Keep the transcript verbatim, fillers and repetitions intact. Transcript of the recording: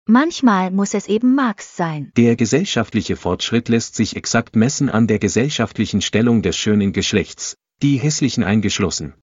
Manchmal muss es eben Marx sein. Der gesellschaftliche Fortschritt lässt sich exakt messen an der gesellschaftlichen Stellung des schönen Geschlechts, die hässlichen eingeschlossen.